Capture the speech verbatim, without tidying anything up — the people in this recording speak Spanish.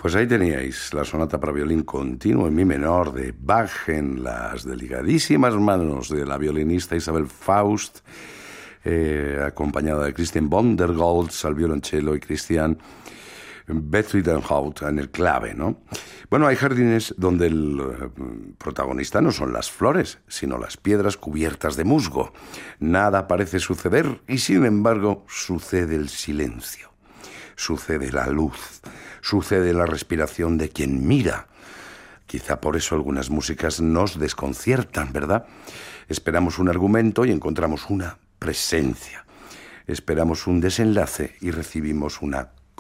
Pues ahí teníais la sonata para violín continuo en mi menor de Bach en las delicadísimas manos de la violinista Isabel Faust, eh, acompañada de Christian Bondergoltz al violonchelo y Christian Bezuidenhout en el clave, ¿no? Bueno, hay jardines donde el eh, protagonista no son las flores, sino las piedras cubiertas de musgo. Nada parece suceder y, sin embargo, sucede el silencio. Sucede la luz, sucede la respiración de quien mira. Quizá por eso algunas músicas nos desconciertan, ¿verdad? Esperamos un argumento y encontramos una presencia. Esperamos un desenlace y recibimos una